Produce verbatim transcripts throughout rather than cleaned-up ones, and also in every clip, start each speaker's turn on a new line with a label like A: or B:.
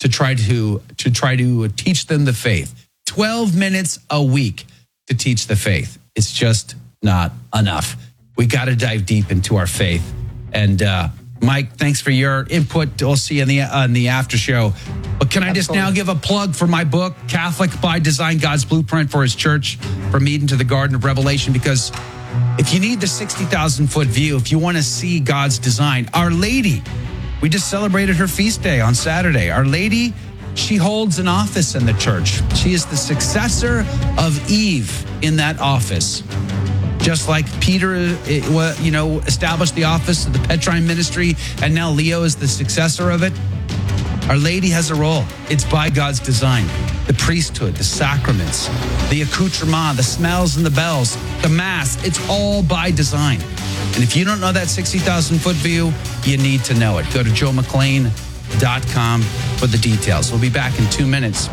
A: to try to to try to teach them the faith. twelve minutes a week to teach the faith. It's just not enough. We got to dive deep into our faith. And uh, Mike, thanks for your input. We'll see you in the on the after show. But can I just Absolutely. now give a plug for my book, Catholic by Design, God's Blueprint for His Church, From Eden to the Garden of Revelation? Because if you need the sixty thousand foot view, if you want to see God's design, Our Lady, we just celebrated her feast day on Saturday. Our Lady, she holds an office in the church. She is the successor of Eve in that office. Just like Peter, you know, established the office of the Petrine ministry, and now Leo is the successor of it. Our Lady has a role. It's by God's design. The priesthood, the sacraments, the accoutrement, the smells and the bells, the mass, it's all by design. And if you don't know that sixty thousand foot view, you need to know it. Go to joe mcclain dot com for the details. We'll be back in two minutes.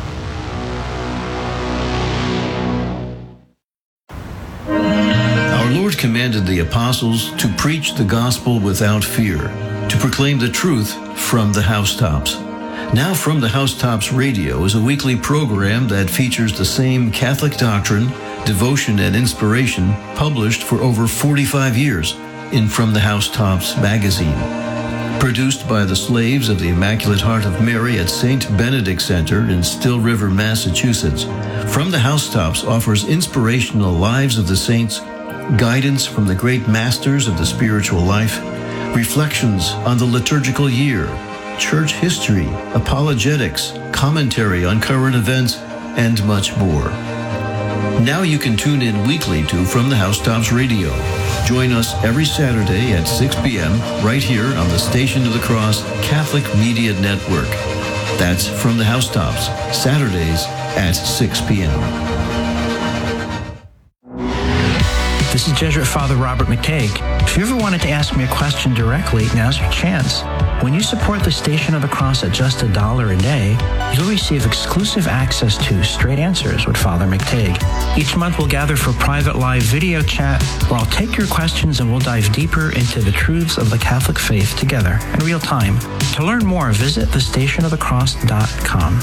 B: Our Lord commanded the apostles to preach the gospel without fear, to proclaim the truth from the housetops. Now From the Housetops Radio is a weekly program that features the same Catholic doctrine, devotion, and inspiration published for over forty-five years in From the Housetops magazine. Produced by the slaves of the Immaculate Heart of Mary at Saint Benedict Center in Still River, Massachusetts, From the Housetops offers inspirational lives of the saints, guidance from the great masters of the spiritual life, reflections on the liturgical year, church history, apologetics, commentary on current events, and much more. Now you can tune in weekly to From the Housetops Radio. Join us every Saturday at six p.m. right here on the Station of the Cross Catholic Media Network. That's From the Housetops, Saturdays at six p.m.
C: This is Jesuit Father Robert McTague. If you ever wanted to ask me a question directly, now's your chance. When you support the Station of the Cross at just a dollar a day, you'll receive exclusive access to Straight Answers with Father McTague. Each month we'll gather for private live video chat where I'll take your questions and we'll dive deeper into the truths of the Catholic faith together in real time. To learn more, visit the station of the cross dot com.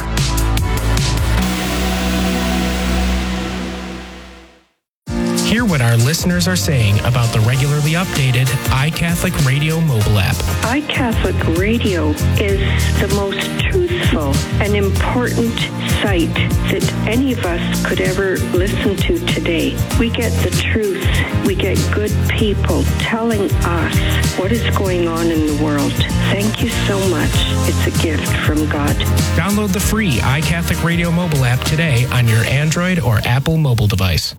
D: Hear what our listeners are saying about the regularly updated iCatholic Radio mobile app.
E: iCatholic Radio is the most truthful and important site that any of us could ever listen to today. We get the truth. We get good people telling us what is going on in the world. Thank you so much. It's a gift from God.
D: Download the free iCatholic Radio mobile app today on your Android or Apple mobile device.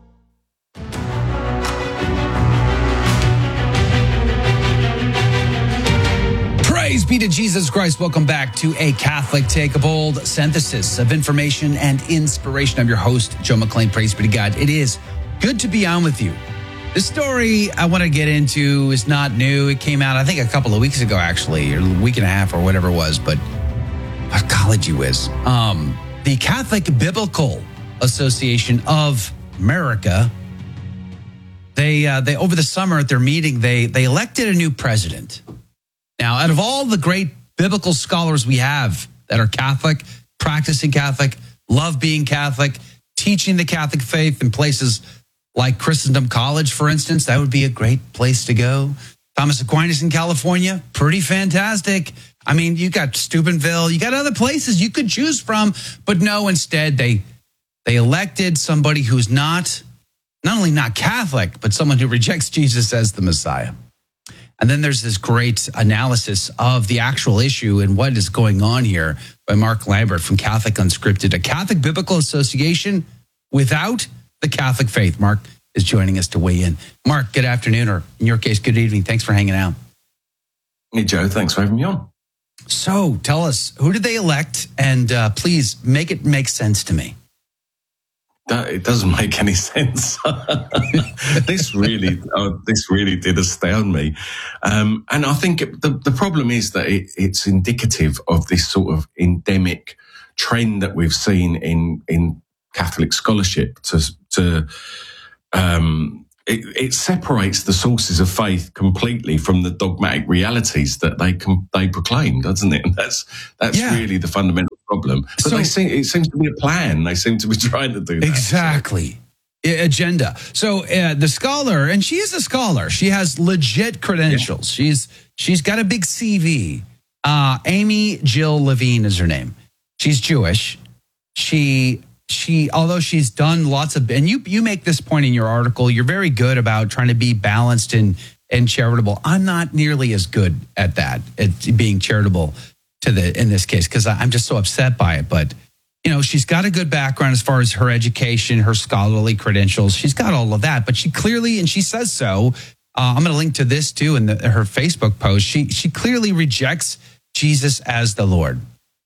A: Praise be to Jesus Christ. Welcome back to A Catholic Take, a bold synthesis of information and inspiration. I'm your host, Joe McClain. Praise be to God. It is good to be on with you. The story I want to get into is not new. It came out, I think, a couple of weeks ago, actually, or a week and a half or whatever it was, but what college you is. Um, the Catholic Biblical Association of America, they, uh, they over the summer at their meeting, they they elected a new president. Now, out of all the great biblical scholars we have that are Catholic, practicing Catholic, love being Catholic, teaching the Catholic faith in places like Christendom College, for instance, that would be a great place to go. Thomas Aquinas in California, pretty fantastic. I mean, you got Steubenville, you got other places you could choose from, but no, instead they they elected somebody who's not, not only not Catholic, but someone who rejects Jesus as the Messiah. And then there's this great analysis of the actual issue and what is going on here by Mark Lambert from Catholic Unscripted, a Catholic Biblical Association without the Catholic faith. Mark is joining us to weigh in. Mark, good afternoon, or in your case, good evening. Thanks for hanging out.
F: Hey, Joe. Thanks for having me on.
A: So tell us, who did they elect? And uh, please make it make sense to me.
F: That, it doesn't make any sense. this really, oh, this really did astound me, um, and I think it, the the problem is that it, it's indicative of this sort of endemic trend that we've seen in in Catholic scholarship. To to um, it, it separates the sources of faith completely from the dogmatic realities that they can, they proclaim, doesn't it? And that's that's yeah. really the fundamental problem. But
A: So-
F: they seem, it seems to be a plan. They seem to be trying to do that.
A: Exactly. I- Agenda. So uh, the scholar, and she is a scholar. She has legit credentials. She's she's got a big C V. Uh, Amy Jill Levine is her name. She's Jewish. She she although she's done lots of, and you you make this point in your article. You're very good about trying to be balanced and and charitable. I'm not nearly as good at that, at being charitable to the in this case, because I'm just so upset by it. But you know, she's got a good background as far as her education, her scholarly credentials. She's got all of that, but she clearly, and she says so. Uh, I'm going to link to this too in the, her Facebook post. She she clearly rejects Jesus as the Lord,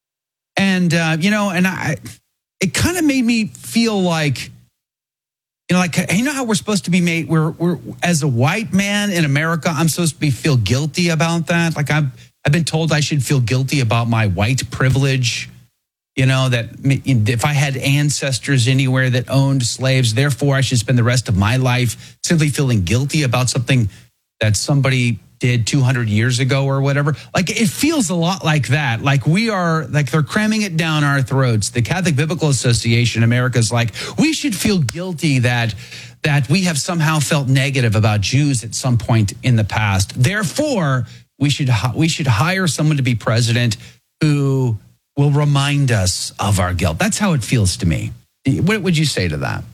A: and uh, you know, and I, it kind of made me feel like, you know, like you know how we're supposed to be made. We're we're as a white man in America, I'm supposed to be feel guilty about that. Like I've I've been told I should feel guilty about my white privilege. You know, that if I had ancestors anywhere that owned slaves, therefore I should spend the rest of my life simply feeling guilty about something that somebody did two hundred years ago or whatever. Like it feels a lot like that. Like we are, like they're cramming it down our throats. The Catholic Biblical Association, America's like, we should feel guilty that that we have somehow felt negative about Jews at some point in the past. Therefore, we should we should hire someone to be president who will remind us of our guilt. That's how it feels to me. What would you say to that?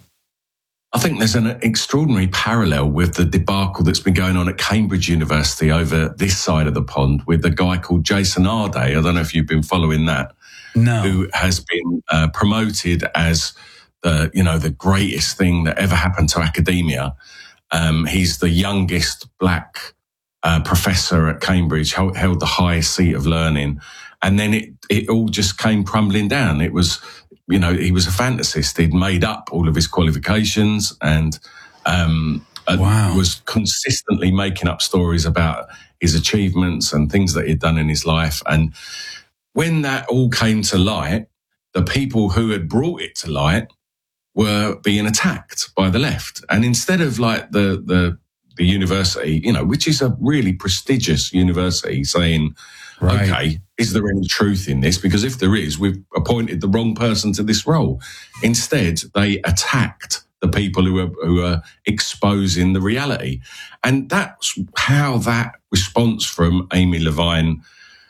F: I think there's an extraordinary parallel with the debacle that's been going on at Cambridge University over this side of the pond with a guy called Jason Arde. I don't know if you've been following that.
A: No.
F: Who has been uh, promoted as the, you know, the greatest thing that ever happened to academia. Um, he's the youngest black uh, professor at Cambridge, held, held the highest seat of learning. And then it, it all just came crumbling down. It was, you know, he was a fantasist. He'd made up all of his qualifications and um,
A: wow.
F: was consistently making up stories about his achievements and things that he'd done in his life. And when that all came to light, the people who had brought it to light were being attacked by the left. And instead of like the the, the university, you know, which is a really prestigious university, saying,
A: right.
F: okay, is there any truth in this? Because if there is, we've appointed the wrong person to this role. Instead, they attacked the people who are, who are exposing the reality. And that's how that response from Amy Levine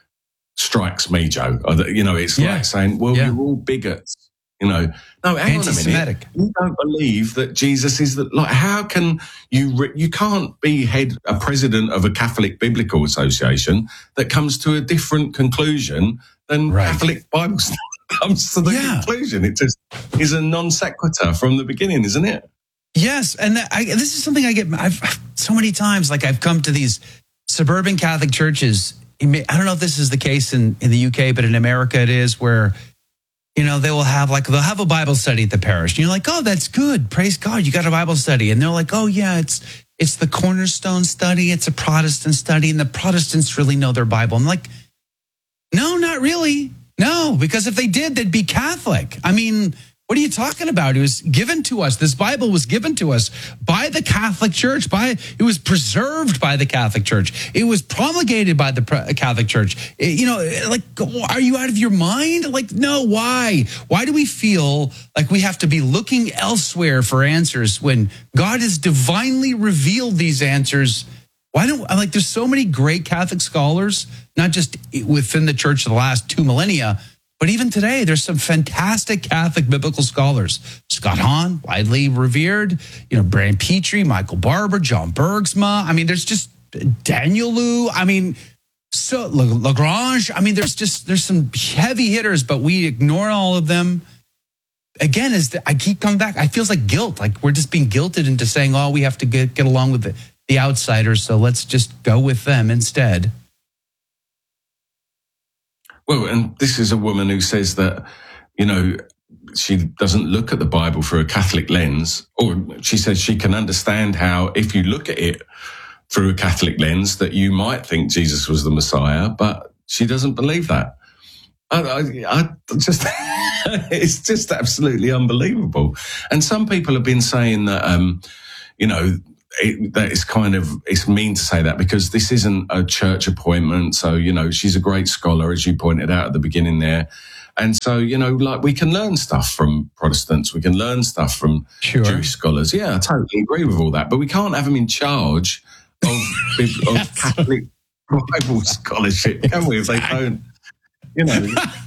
F: strikes me, Joe. You know, it's
A: yeah.
F: like saying, well,
A: yeah.
F: you're all bigots. You know, no, hang on a minute. You don't believe that Jesus is the, like, how can you, re- you can't be head, a president of a Catholic Biblical Association that comes to a different conclusion than
A: right.
F: Catholic Bible study comes to the
A: yeah.
F: conclusion. It just is a non sequitur from the beginning, isn't it?
A: Yes. And I, this is something I get, I've so many times, like I've come to these suburban Catholic churches. I don't know if this is the case in, in the U K, but in America it is, where you know, they will have like, they'll have a Bible study at the parish. And you're like, oh, that's good. Praise God. You got a Bible study. And they're like, oh yeah, it's, it's the Cornerstone study. It's a Protestant study. And the Protestants really know their Bible. I'm like, no, not really. No, because if they did, they'd be Catholic. I mean, what are you talking about? It was given to us. This Bible was given to us by the Catholic Church. By it was preserved by the Catholic Church. It was promulgated by the Catholic Church. It, you know, like, are you out of your mind? Like, no, why? Why do we feel like we have to be looking elsewhere for answers when God has divinely revealed these answers? Why don't, like, there's so many great Catholic scholars, not just within the church of the last two millennia, but even today, there's some fantastic Catholic biblical scholars. Scott Hahn, widely revered, you know, Brian Petrie, Michael Barber, John Bergsma. I mean, there's just Daniel Liu. I mean, so Lagrange. I mean, there's just, there's some heavy hitters, but we ignore all of them. Again, as the, I keep coming back, it feels like guilt. Like we're just being guilted into saying, oh, we have to get, get along with the, the outsiders, so let's just go with them instead.
F: Well, and this is a woman who says that, you know, she doesn't look at the Bible through a Catholic lens, or she says she can understand how, if you look at it through a Catholic lens, that you might think Jesus was the Messiah, but she doesn't believe that. I, I, I just, it's just absolutely unbelievable. And some people have been saying that, um, you know, It, that is kind of, it's mean to say that because this isn't a church appointment. So, you know, she's a great scholar, as you pointed out at the beginning there. And so, you know, like we can learn stuff from Protestants, we can learn stuff from
A: Sure.
F: Jewish scholars. Yeah, I totally agree with all that. But we can't have them in charge of, of
A: Yes.
F: Catholic Bible scholarship, can we? If they don't, you know,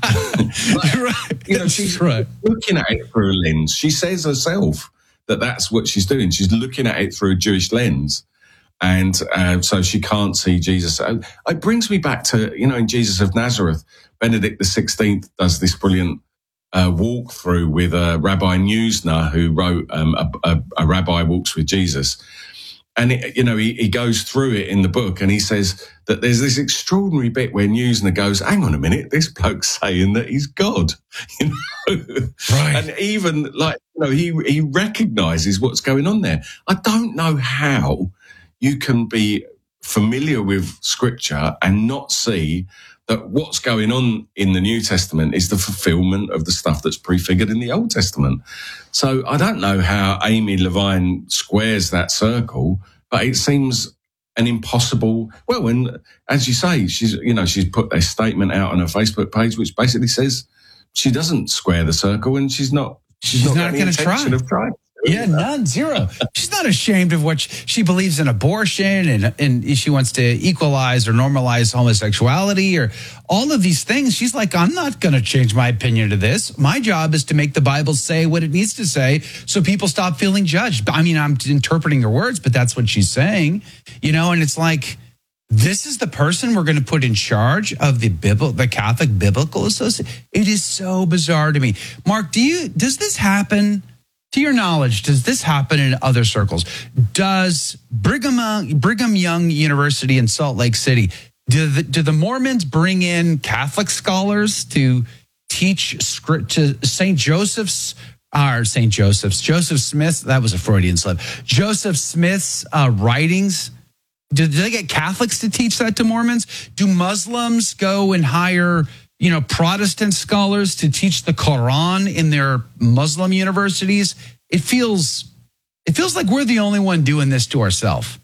F: like,
A: Right.
F: you know, she's
A: right.
F: looking at it through a lens. She says herself that that's what she's doing. She's looking at it through a Jewish lens. And uh, so she can't see Jesus. It brings me back to, you know, in Jesus of Nazareth, Benedict the sixteenth does this brilliant uh, walkthrough with uh, Rabbi Neusner, who wrote um, a, a, a Rabbi Walks with Jesus. And, it, you know, he, he goes through it in the book and he says that there's this extraordinary bit where Neusner goes, hang on a minute, this bloke's saying that he's God. You know?
A: Right.
F: And even like, you know, he, he recognizes what's going on there. I don't know how you can be familiar with scripture and not see that what's going on in the New Testament is the fulfillment of the stuff that's prefigured in the Old Testament. So I don't know how Amy Levine squares that circle, but it seems an impossible, well, and as you say, she's, you know, she's put a statement out on her Facebook page, which basically says she doesn't square the circle and she's not, she's,
A: She's
F: not,
A: not
F: got any
A: gonna try.
F: intention of trying.
A: Yeah, none, zero. She's not ashamed of what she, she believes in abortion and, and she wants to equalize or normalize homosexuality or all of these things. She's like, I'm not going to change my opinion to this. My job is to make the Bible say what it needs to say so people stop feeling judged. I mean, I'm interpreting her words, but that's what she's saying, you know, and it's like, this is the person we're going to put in charge of the Bible, the Catholic Biblical Association. It is so bizarre to me. Mark, do you, does this happen? To your knowledge, does this happen in other circles? Does Brigham, Brigham Young University in Salt Lake City, do the, do the Mormons bring in Catholic scholars to teach script to Saint Joseph's, or Saint Joseph's, Joseph Smith, that was a Freudian slip, Joseph Smith's uh, writings? Do, do they get Catholics to teach that to Mormons? Do Muslims go and hire, you know, Protestant scholars to teach the Quran in their Muslim universities? It feels, it feels like we're the only one doing this to ourselves.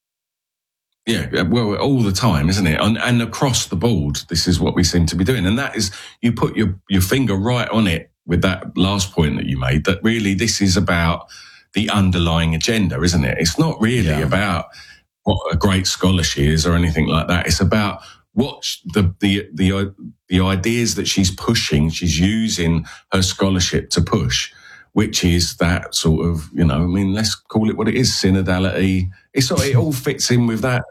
F: Yeah, well, all the time, isn't it? And, and across the board, this is what we seem to be doing. And that is, you put your, your finger right on it with that last point that you made, that really this is about the underlying agenda, isn't it? It's not really
A: Yeah.
F: about what a great scholar she is or anything like that. It's about what the, the, the, the ideas that she's pushing, she's using her scholarship to push, which is that sort of, you know, I mean, let's call it what it is, synodality. It's sort of, it all fits in with that,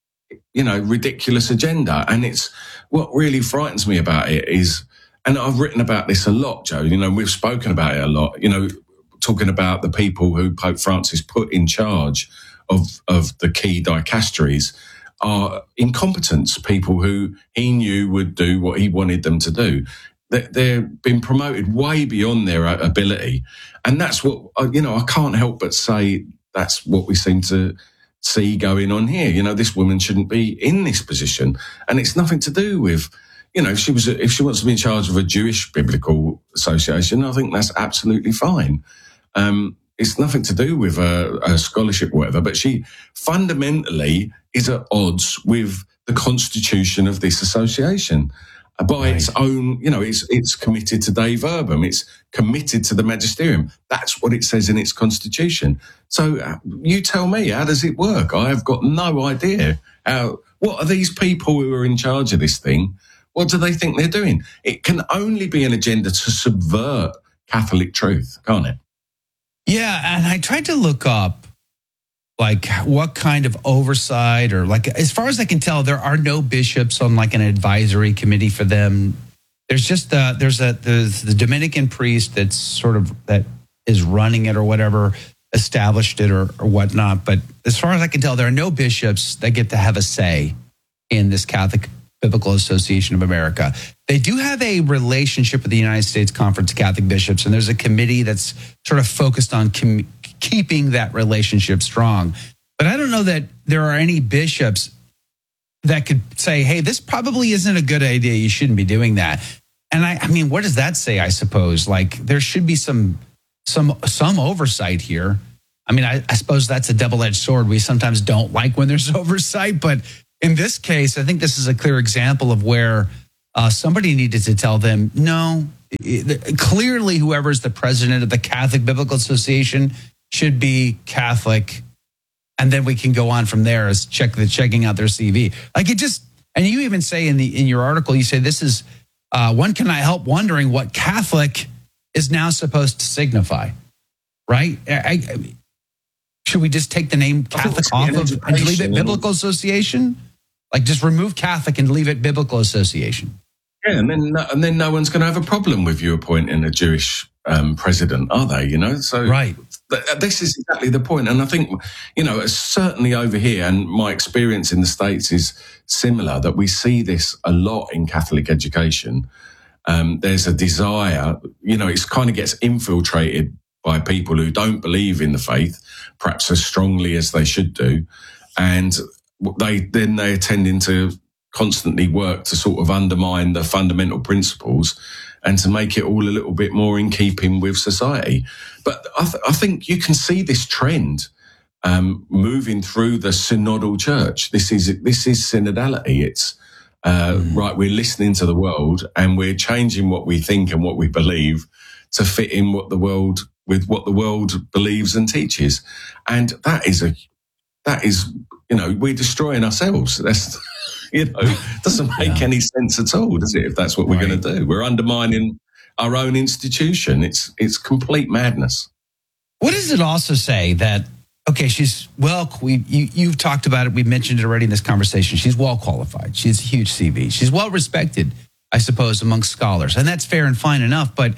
F: you know, ridiculous agenda. And it's what really frightens me about it is, and I've written about this a lot, Joe, you know, we've spoken about it a lot, you know, talking about the people who Pope Francis put in charge of, of the key dicasteries are incompetents, people who he knew would do what he wanted them to do. They've been promoted way beyond their ability. And that's what, you know, I can't help but say that's what we seem to see going on here. You know, this woman shouldn't be in this position. And it's nothing to do with, you know, if she was, if she wants to be in charge of a Jewish biblical association, I think that's absolutely fine. Um, it's nothing to do with a, a scholarship or whatever, but she fundamentally is at odds with the constitution of this association. By right. its own, you know, it's it's committed to Dei Verbum. It's committed to the magisterium. That's what it says in its constitution. So uh, you tell me, how does it work? I have got no idea. How, what are these people who are in charge of this thing? What do they think they're doing? It can only be an agenda to subvert Catholic truth, can't it?
A: Yeah, and I tried to look up, like, what kind of oversight, or like, as far as I can tell, there are no bishops on like an advisory committee for them. There's just uh, there's a there's the Dominican priest that's sort of that is running it or whatever, established it or, or whatnot. But as far as I can tell, there are no bishops that get to have a say in this Catholic Biblical Association of America. They do have a relationship with the United States Conference of Catholic Bishops, and there's a committee that's sort of focused on com- keeping that relationship strong. But I don't know that there are any bishops that could say, hey, this probably isn't a good idea. You shouldn't be doing that. And I, I mean, what does that say, I suppose? Like, there should be some some some oversight here. I mean, I, I suppose that's a double-edged sword. We sometimes don't like when there's oversight, but in this case, I think this is a clear example of where uh, somebody needed to tell them, no, it, clearly whoever's the president of the Catholic Biblical Association should be Catholic. And then we can go on from there as check the checking out their C V. Like it just, and you even say in the in your article, you say this is, uh, one cannot help wondering what Catholic is now supposed to signify, right? I, I, should we just take the name Catholic off of and leave it Biblical Association? Like just remove Catholic and leave it Biblical Association.
F: Yeah, and then and then no one's going to have a problem with you appointing a Jewish um, president, are they? You know, so
A: right.
F: Th- this is exactly the point. And I think, you know, certainly over here, and my experience in the States is similar, that we see this a lot in Catholic education. Um, there's a desire, you know, it kind of gets infiltrated by people who don't believe in the faith, perhaps as strongly as they should do. And they then they're tending to constantly work to sort of undermine the fundamental principles and to make it all a little bit more in keeping with society. But I, th- I think you can see this trend um, moving through the synodal church. This is this is synodality. It's uh, mm. right. We're listening to the world and we're changing what we think and what we believe to fit in what the world with what the world believes and teaches. And that is a that is you know we're destroying ourselves. That's you know it doesn't make yeah. any sense at all, does it? If that's what we're right. going to do, we're undermining our own institution. It's it's complete madness.
A: What does it also say that? Okay, she's well. We you you've talked about it. We've mentioned it already in this conversation. She's well qualified. She has a huge C V. She's well respected, I suppose, amongst scholars, and that's fair and fine enough. But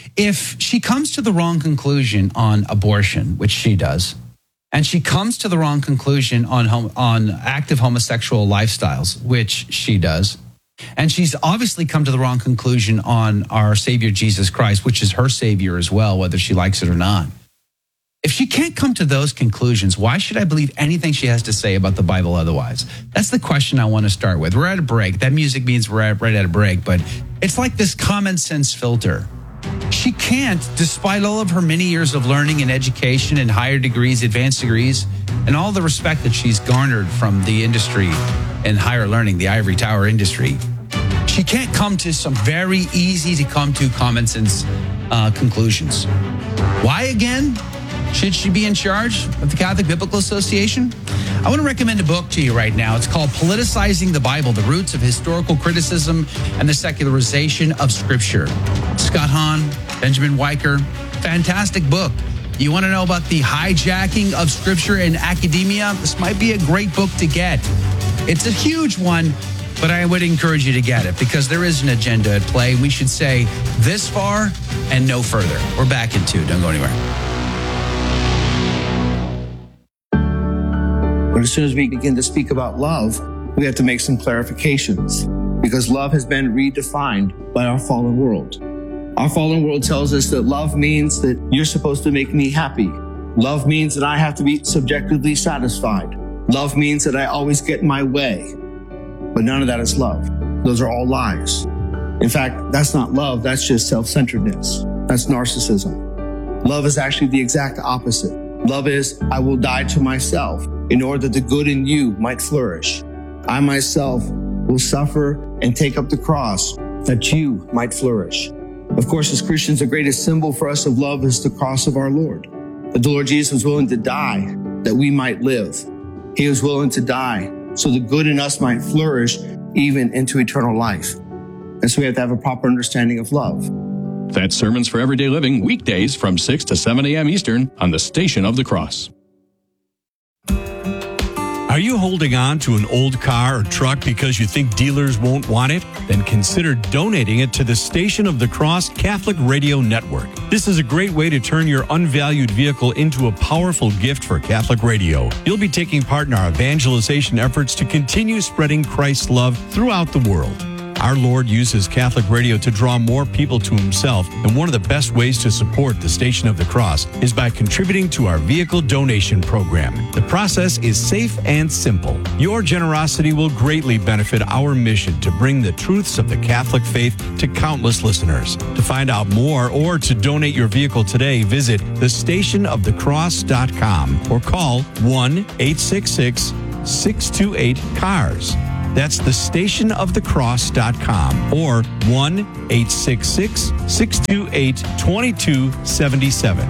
A: if she comes to the wrong conclusion on abortion, which she does, and she comes to the wrong conclusion on hom- on active homosexual lifestyles, which she does, and she's obviously come to the wrong conclusion on our Savior Jesus Christ, which is her Savior as well, whether she likes it or not. If she can't come to those conclusions, why should I believe anything she has to say about the Bible otherwise? That's the question I want to start with. We're at a break. That music means we're right at a break, but it's like this common sense filter. She can't, despite all of her many years of learning and education and higher degrees, advanced degrees, and all the respect that she's garnered from the industry and higher learning, the ivory tower industry, she can't come to some very easy to come to common sense uh, conclusions. Why again? Should she be in charge of the Catholic Biblical Association? I want to recommend a book to you right now. It's called Politicizing the Bible, The Roots of Historical Criticism and the Secularization of Scripture. Scott Hahn, Benjamin Weicker, fantastic book. You want to know about the hijacking of Scripture in academia? This might be a great book to get. It's a huge one, but I would encourage you to get it because there is an agenda at play. We should say this far and no further. We're back in two. Don't go anywhere.
G: But as soon as we begin to speak about love, we have to make some clarifications because love has been redefined by our fallen world. Our fallen world tells us that love means that you're supposed to make me happy. Love means that I have to be subjectively satisfied. Love means that I always get my way. But none of that is love. Those are all lies. In fact, that's not love. That's just self-centeredness. That's narcissism. Love is actually the exact opposite. Love is, I will die to myself in order that the good in you might flourish. I myself will suffer and take up the cross that you might flourish. Of course, as Christians, the greatest symbol for us of love is the cross of our Lord. That the Lord Jesus was willing to die that we might live. He was willing to die so the good in us might flourish even into eternal life. And so we have to have a proper understanding of love.
H: That's Sermons for Everyday Living, weekdays from six to seven a.m. Eastern on the Station of the Cross.
I: Are you holding on to an old car or truck because you think dealers won't want it? Then consider donating it to the Station of the Cross Catholic Radio Network. This is a great way to turn your unvalued vehicle into a powerful gift for Catholic radio. You'll be taking part in our evangelization efforts to continue spreading Christ's love throughout the world. Our Lord uses Catholic radio to draw more people to himself, and one of the best ways to support the Station of the Cross is by contributing to our vehicle donation program. The process is safe and simple. Your generosity will greatly benefit our mission to bring the truths of the Catholic faith to countless listeners. To find out more or to donate your vehicle today, visit the station of the cross dot com or call one eight six six, six two eight, C A R S. That's the station of the cross dot com or one eight six six, six two eight, two two seven seven.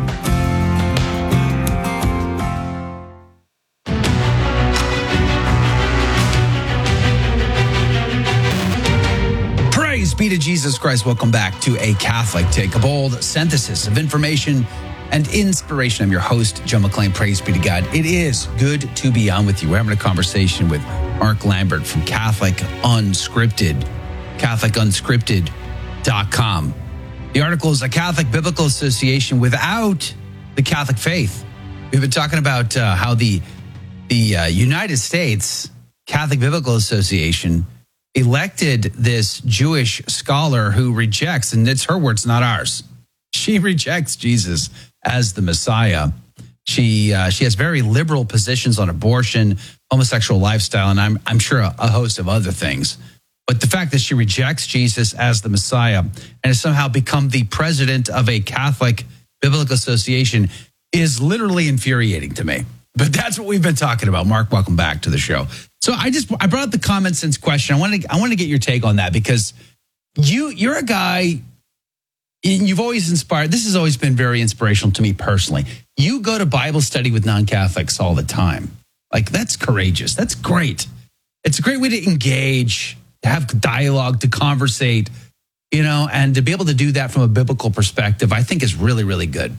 A: Praise be to Jesus Christ. Welcome back to A Catholic Take a Bold, synthesis of information and inspiration. I'm your host, Joe McClain. Praise be to God. It is good to be on with you. We're having a conversation with Mark Lambert from Catholic Unscripted, Catholic Unscripted dot com. The article is a Catholic Biblical Association without the Catholic faith. We've been talking about uh, how the, the uh, United States Catholic Biblical Association elected this Jewish scholar who rejects, and it's her words, not ours. She rejects Jesus as the Messiah. She uh, she has very liberal positions on abortion, homosexual lifestyle, and I'm I'm sure a, a host of other things. But the fact that she rejects Jesus as the Messiah and has somehow become the president of a Catholic Biblical Association is literally infuriating to me. But that's what we've been talking about. Mark, welcome back to the show. So I just I brought up the common sense question. I wanted to, I want to get your take on that because you you're a guy. You've always inspired. This has always been very inspirational to me personally. You go to Bible study with non-Catholics all the time. Like, that's courageous. That's great. It's a great way to engage, to have dialogue, to conversate, you know, and to be able to do that from a biblical perspective, I think is really, really good.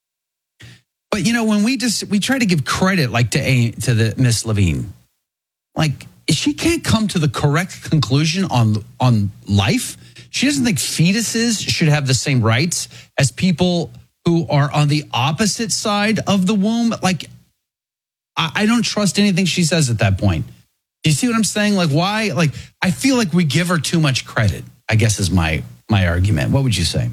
A: But, you know, when we just, we try to give credit like to, a, to the Miss Levine, like she can't come to the correct conclusion on, on life. She doesn't think fetuses should have the same rights as people who are on the opposite side of the womb. Like, I, I don't trust anything she says at that point. Do you see what I'm saying? Like, why? Like, I feel like we give her too much credit, I guess is my my argument. What would you say?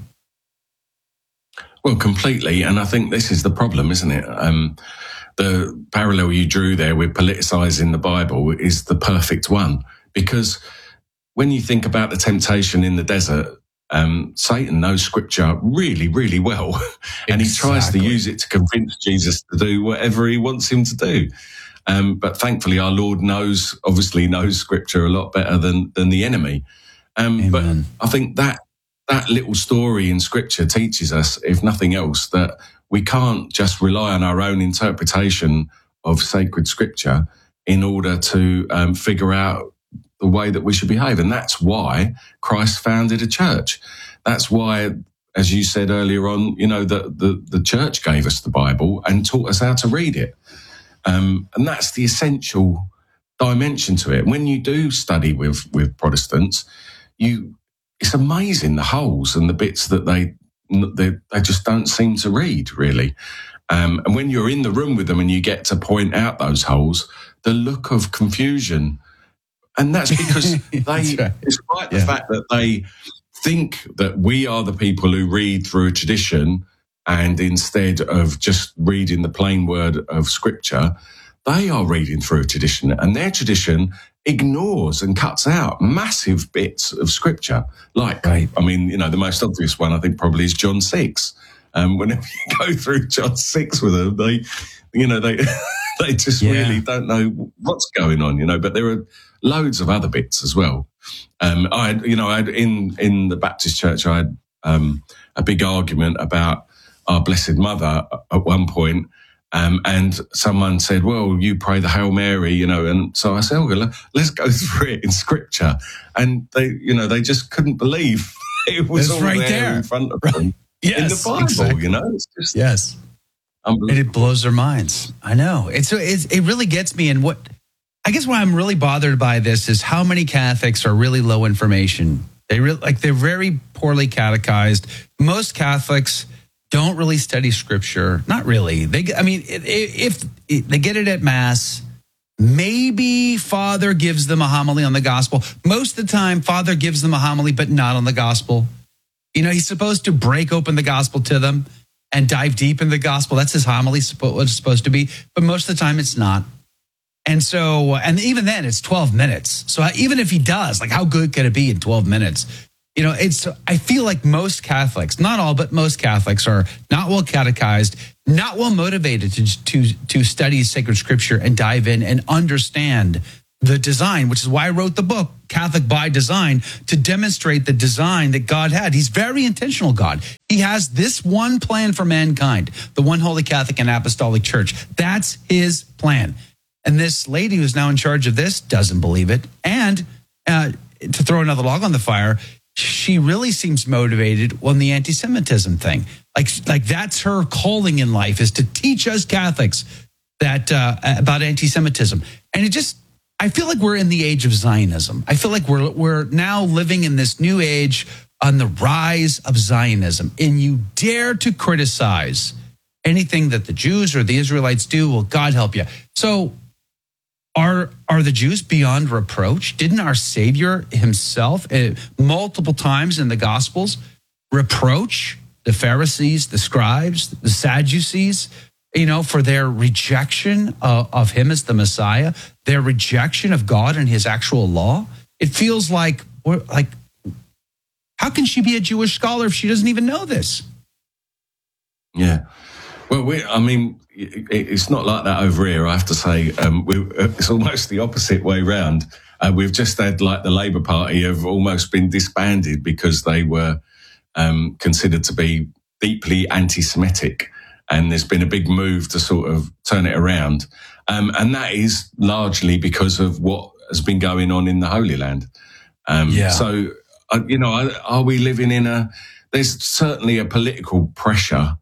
F: Well, completely. And I think this is the problem, isn't it? Um, the parallel you drew there with politicizing the Bible is the perfect one, because when you think about the temptation in the desert, um, Satan knows Scripture really, really well. And he tries to use it to convince Jesus to do whatever he wants him to do. Um, but thankfully, our Lord knows, obviously knows Scripture a lot better than, than the enemy. Um, but I think that that little story in Scripture teaches us, if nothing else, that we can't just rely on our own interpretation of sacred Scripture in order to um, figure out the way that we should behave. And that's why Christ founded a church. That's why, as you said earlier on, you know, the, the, the church gave us the Bible and taught us how to read it. Um, and that's the essential dimension to it. When you do study with, with Protestants, you it's amazing the holes and the bits that they they, they just don't seem to read, really. Um, and when you're in the room with them and you get to point out those holes, the look of confusion. And that's because they, that's right. Despite the yeah. fact that they think that we are the people who read through a tradition, and instead of just reading the plain word of Scripture, they are reading through a tradition, and their tradition ignores and cuts out massive bits of Scripture. Like, right. I mean, you know, the most obvious one I think probably is John six. Um, whenever you go through John six with them, they, you know, they they just yeah. really don't know what's going on, you know. But there are loads of other bits as well. Um, I, you know, I in in the Baptist church, I had um, a big argument about our Blessed Mother at one point, um, and someone said, "Well, you pray the Hail Mary," you know, and so I said, "Well, let's go through it in Scripture," and they, you know, they just couldn't believe it was
A: That's
F: all
A: right
F: there,
A: there
F: in front of them yes, in the Bible.
A: Exactly.
F: You know, it's just
A: yes, and it blows their minds. I know it's, it's it really gets me. And what I guess why I'm really bothered by this is how many Catholics are really low information. They really like they're very poorly catechized. Most Catholics don't really study Scripture. Not really. They, I mean, if, if they get it at Mass, maybe Father gives them a homily on the gospel. Most of the time, Father gives them a homily, but not on the gospel. You know, he's supposed to break open the gospel to them and dive deep in the gospel. That's his homily, what it's supposed to be. But most of the time, it's not. And so, and even then, it's twelve minutes. So even if he does, like, how good could it be in twelve minutes? You know, it's, I feel like most Catholics, not all, but most Catholics are not well catechized, not well motivated to, to, to study sacred Scripture and dive in and understand the design, which is why I wrote the book, Catholic by Design, to demonstrate the design that God had. He's very intentional, God. He has this one plan for mankind, the one holy Catholic and Apostolic Church. That's his plan. And this lady who's now in charge of this doesn't believe it. And uh, to throw another log on the fire, she really seems motivated on the anti-Semitism thing. Like, like that's her calling in life, is to teach us Catholics that uh, about anti-Semitism. And it just, I feel like we're in the age of Zionism. I feel like we're we're now living in this new age on the rise of Zionism. And you dare to criticize anything that the Jews or the Israelites do, well, God help you. So are are the Jews beyond reproach? Didn't our Savior himself uh, multiple times in the Gospels reproach the Pharisees, the scribes, the Sadducees, you know, for their rejection of, of him as the Messiah, their rejection of God and his actual law? It feels like, like, how can she be a Jewish scholar if she doesn't even know this?
F: Yeah. Well, we, I mean, it's not like that over here, I have to say. Um, we, it's almost the opposite way round. Uh, we've just had, like, the Labour Party have almost been disbanded because they were um, considered to be deeply anti-Semitic. And there's been a big move to sort of turn it around. Um, and that is largely because of what has been going on in the Holy Land. Um, yeah. So, uh, you know, are, are we living in a, there's certainly a political pressure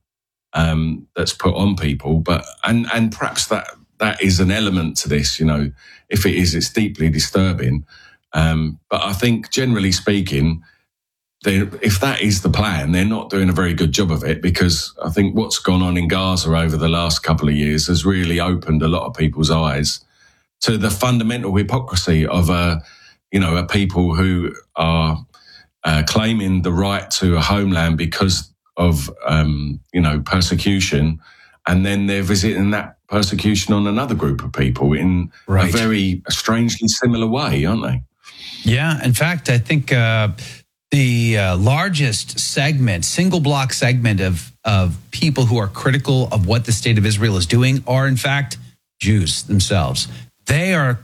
F: um, that's put on people, but, and, and perhaps that, that is an element to this, you know. If it is, it's deeply disturbing. Um, but I think generally speaking, They, if that is the plan, they're not doing a very good job of it, because I think what's gone on in Gaza over the last couple of years has really opened a lot of people's eyes to the fundamental hypocrisy of a, you know, a people who are uh, claiming the right to a homeland because of, um, you know, persecution, and then they're visiting that persecution on another group of people in right. a very strangely similar way, aren't they?
A: Yeah. In fact, I think uh, the uh, largest segment, single block segment of, of people who are critical of what the state of Israel is doing are, in fact, Jews themselves. They are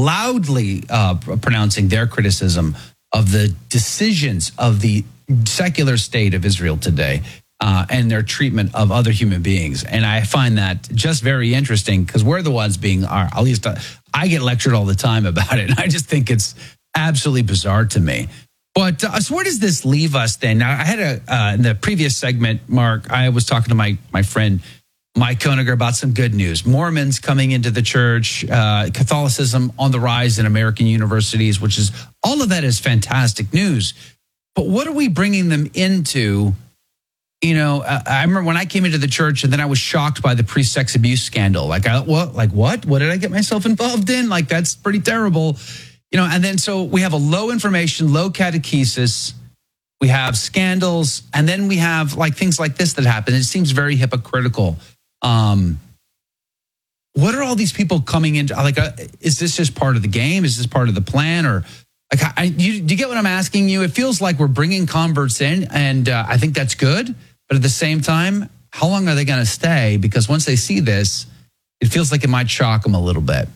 A: loudly uh, pronouncing their criticism of the decisions of the secular state of Israel today uh, and their treatment of other human beings. And I find that just very interesting, because we're the ones being, are, at least uh, I get lectured all the time about it. And I just think it's absolutely bizarre to me. But uh, so where does this leave us then? Now, I had a, uh, in the previous segment, Mark, I was talking to my, my friend, Mike Koeniger, about some good news. Mormons coming into the church, uh, Catholicism on the rise in American universities, which is, all of that is fantastic news. But what are we bringing them into? You know, uh, I remember when I came into the church and then I was shocked by the pre-sex abuse scandal. Like, I, what, like what? What did I get myself involved in? Like, that's pretty terrible. You know, and then so we have a low information, low catechesis. We have scandals, and then we have like things like this that happen. It seems very hypocritical. Um, what are all these people coming into? Like, uh, is this just part of the game? Is this part of the plan? Or like, I, you, do you get what I'm asking you? It feels like we're bringing converts in, and uh, I think that's good. But at the same time, how long are they going to stay? Because once they see this, it feels like it might shock them a little bit.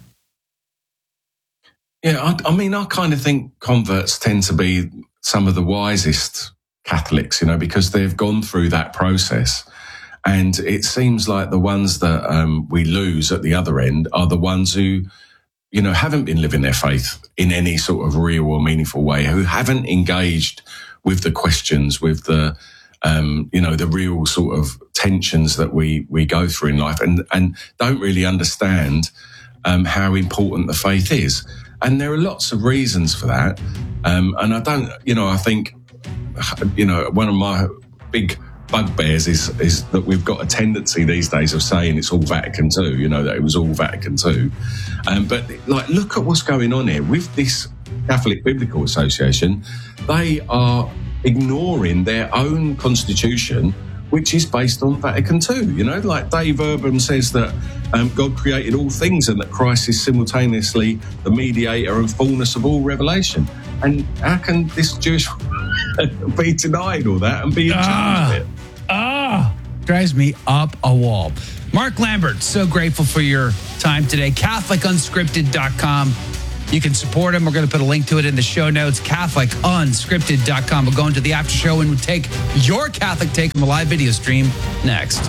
F: Yeah, I, I mean, I kind of think converts tend to be some of the wisest Catholics, you know, because they've gone through that process. And it seems like the ones that um, we lose at the other end are the ones who, you know, haven't been living their faith in any sort of real or meaningful way, who haven't engaged with the questions, with the, um, you know, the real sort of tensions that we we go through in life, and, and don't really understand um, how important the faith is. And there are lots of reasons for that. Um, and I don't, you know, I think, you know, one of my big bugbears is is that we've got a tendency these days of saying it's all Vatican two, you know, that it was all Vatican two. Um, but like, look at what's going on here with this Catholic Biblical Association. They are ignoring their own constitution, which is based on Vatican two. You know, like Dave Urban says that um, God created all things and that Christ is simultaneously the mediator and fullness of all revelation. And how can this Jewish be denied all that and be in charge of it?
A: Ah, drives me up a wall. Mark Lambert, so grateful for your time today. Catholic Unscripted dot com. You can support him. We're going to put a link to it in the show notes, Catholic Unscripted dot com. We'll go into the after show and we'll take your Catholic take on the live video stream next.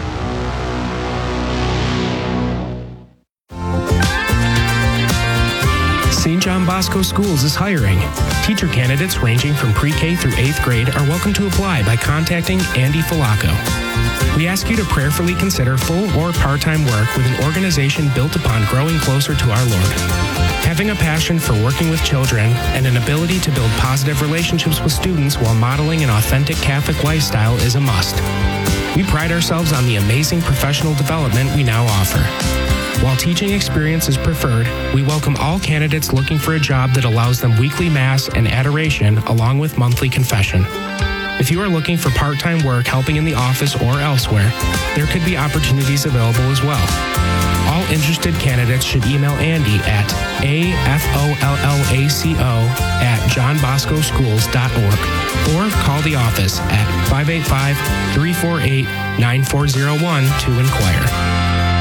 D: Saint John Bosco Schools is hiring. Teacher candidates ranging from pre-K through eighth grade are welcome to apply by contacting Andy Falaco. We ask you to prayerfully consider full or part-time work with an organization built upon growing closer to our Lord. Having a passion for working with children and an ability to build positive relationships with students while modeling an authentic Catholic lifestyle is a must. We pride ourselves on the amazing professional development we now offer. While teaching experience is preferred, we welcome all candidates looking for a job that allows them weekly Mass and adoration along with monthly confession. If you are looking for part-time work helping in the office or elsewhere, there could be opportunities available as well. All interested candidates should email Andy at A F O L L A C O at john bosco schools dot org or call the office at five eight five, three four eight, nine four zero one to inquire.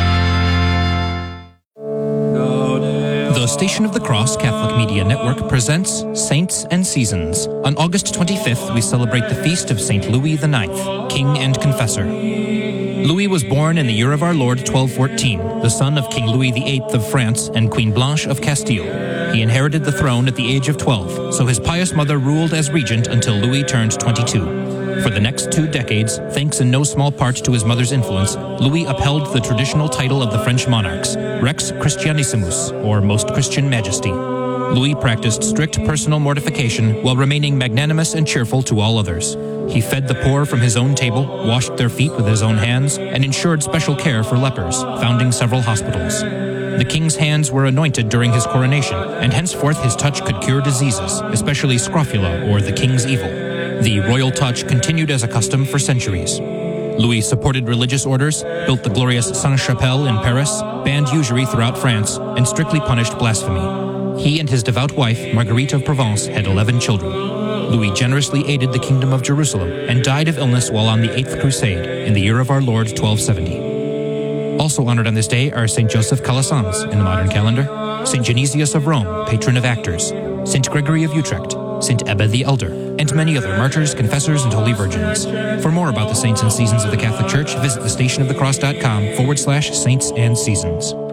J: The Station of the Cross Catholic Media Network presents Saints and Seasons. On August twenty-fifth, we celebrate the feast of Saint Louis the Ninth, King and Confessor. Louis was born in the year of our Lord twelve fourteen, the son of King Louis the Eighth of France and Queen Blanche of Castile. He inherited the throne at the age of twelve, so his pious mother ruled as regent until Louis turned twenty-two. For the next two decades, thanks in no small part to his mother's influence, Louis upheld the traditional title of the French monarchs, Rex Christianissimus, or Most Christian Majesty. Louis practiced strict personal mortification while remaining magnanimous and cheerful to all others. He fed the poor from his own table, washed their feet with his own hands, and ensured special care for lepers, founding several hospitals. The king's hands were anointed during his coronation, and henceforth his touch could cure diseases, especially scrofula, or the king's evil. The royal touch continued as a custom for centuries. Louis supported religious orders, built the glorious Sainte-Chapelle in Paris, banned usury throughout France, and strictly punished blasphemy. He and his devout wife, Marguerite of Provence, had eleven children. Louis generously aided the Kingdom of Jerusalem and died of illness while on the Eighth Crusade in the year of our Lord twelve seventy. Also honored on this day are Saint Joseph Calasanz in the modern calendar, Saint Genesius of Rome, patron of actors, Saint Gregory of Utrecht, Saint Ebba the Elder, and many other martyrs, confessors, and holy virgins. For more about the saints and seasons of the Catholic Church, visit thestationofthecross.com forward slash saints and seasons.